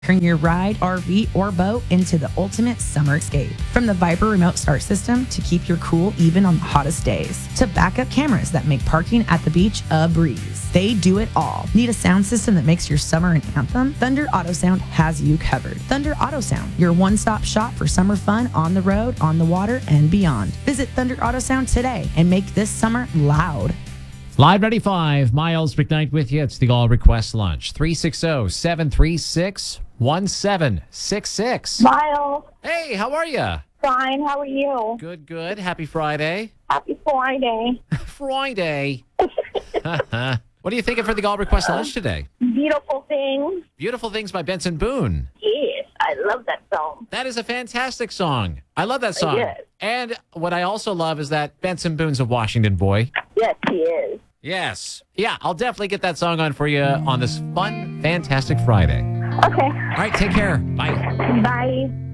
Turn your ride, RV, or boat into the ultimate summer escape. From the Viper remote start system to keep your cool even on the hottest days, to backup cameras that make parking at the beach a breeze. They do it all. Need a sound system that makes your summer an anthem? Thunder Auto Sound has you covered. Thunder Auto Sound, your one-stop shop for summer fun on the road, on the water, and beyond. Visit Thunder Auto Sound today and make this summer loud. Live 95, Miles McKnight with you. It's the All Request Lunch. 360-736-1766. Miles, Hey, how are you? fine. How are you? Good, good. Happy Friday. Happy Friday. Friday. What are you thinking for the All Request Lunch today? Beautiful things. Beautiful Things by Benson Boone. Yes, I love that song. That is a fantastic song. I love that song. Yes. And what I also love is that Benson Boone's a Washington boy. Yes, he is. Yes. Yeah, I'll definitely get that song on for you on this fun, fantastic Friday. Okay. All right, take care. Bye. Bye.